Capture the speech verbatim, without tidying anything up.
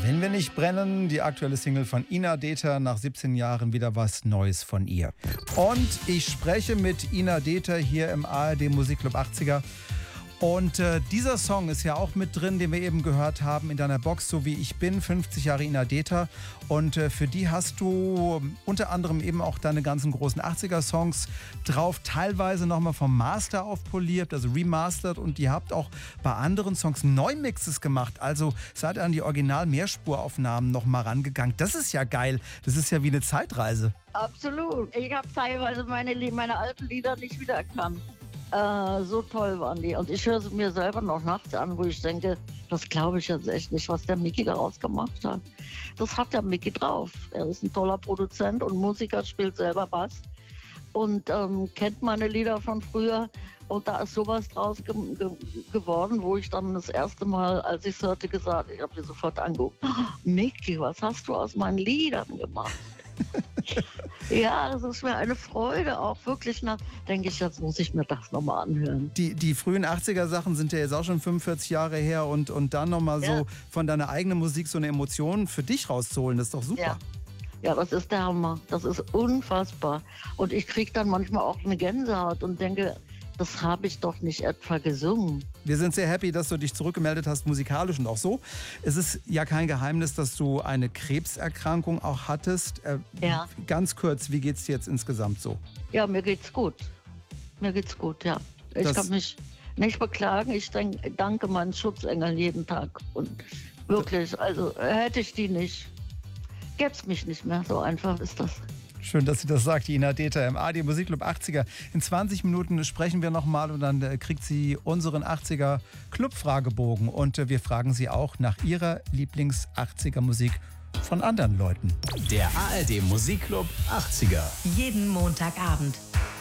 Wenn wir nicht brennen, die aktuelle Single von Ina Dether, nach siebzehn Jahren wieder was Neues von ihr. Und ich spreche mit Ina Dether hier im A R D Musikclub achtziger. Und äh, dieser Song ist ja auch mit drin, den wir eben gehört haben in deiner Box, So wie ich bin, fünfzig Jahre Ina Dether. Und äh, für die hast du unter anderem eben auch deine ganzen großen achtziger-Songs drauf, teilweise nochmal vom Master aufpoliert, also remastered. Und ihr habt auch bei anderen Songs Neumixes gemacht. Also seid ihr an die Original-Mehrspuraufnahmen nochmal rangegangen. Das ist ja geil. Das ist ja wie eine Zeitreise. Absolut. Ich habe teilweise meine, meine alten Lieder nicht wiedererkannt. Äh, so toll waren die. Und ich höre sie mir selber noch nachts an, wo ich denke, das glaube ich jetzt echt nicht, was der Micky daraus gemacht hat. Das hat der Micky drauf. Er ist ein toller Produzent und Musiker, spielt selber Bass und ähm, kennt meine Lieder von früher. Und da ist sowas draus ge ge geworden, wo ich dann das erste Mal, als ich es hörte, gesagt, ich habe sie sofort angeguckt, oh, Micky, was hast du aus meinen Liedern gemacht? Ja, das ist mir eine Freude, auch wirklich nach, denke ich, jetzt muss ich mir das nochmal anhören. Die, die frühen achtziger-Sachen sind ja jetzt auch schon fünfundvierzig Jahre her und, und dann nochmal ja. so von deiner eigenen Musik so eine Emotion für dich rauszuholen, das ist doch super. Ja. ja, das ist der Hammer, das ist unfassbar. Und ich kriege dann manchmal auch eine Gänsehaut und denke, das habe ich doch nicht etwa gesungen. Wir sind sehr happy, dass du dich zurückgemeldet hast, musikalisch und auch so. Es ist ja kein Geheimnis, dass du eine Krebserkrankung auch hattest. Äh, ja. Ganz kurz, wie geht's dir jetzt insgesamt so? Ja, mir geht's gut. Mir geht's gut, ja. Ich das kann mich nicht beklagen. Ich denk, danke meinen Schutzengeln jeden Tag. Und wirklich, also hätte ich die nicht, gäb's mich nicht mehr. So einfach ist das. Schön, dass sie das sagt, Ina Dether im A R D Musikclub achtziger. In zwanzig Minuten sprechen wir nochmal und dann äh, kriegt sie unseren achtziger Club-Fragebogen. Und äh, wir fragen sie auch nach ihrer Lieblings-achtziger-Musik von anderen Leuten. Der A R D Musikclub achtziger. Jeden Montagabend